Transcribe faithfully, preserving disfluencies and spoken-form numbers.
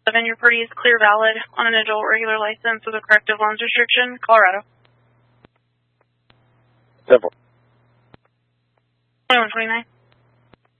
Seven, your party is clear valid on an adult regular license with a corrective loans restriction. Colorado. Simple. twenty-one twenty-nine.